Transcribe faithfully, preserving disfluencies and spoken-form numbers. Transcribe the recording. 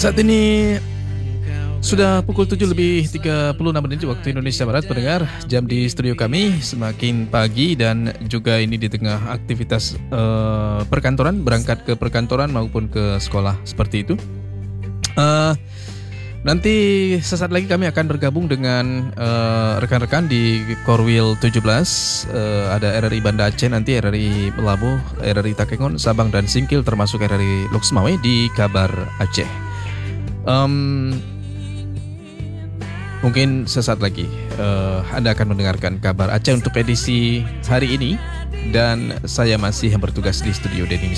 Saat ini sudah pukul tujuh lebih tiga puluh enam menit waktu Indonesia Barat, pendengar. Jam di studio kami semakin pagi dan juga ini di tengah aktivitas uh, perkantoran, berangkat ke perkantoran maupun ke sekolah seperti itu. Uh, nanti sesaat lagi kami akan bergabung dengan uh, rekan-rekan di Korwil tujuh belas. Uh, ada R R I Banda Aceh, nanti R R I Labuh, R R I Takengon, Sabang dan Singkil, termasuk R R I Loksmawe di Kabar Aceh. Um, Mungkin sesaat lagi uh, Anda akan mendengarkan Kabar Aceh untuk edisi hari ini. Dan saya masih yang bertugas di studio Denny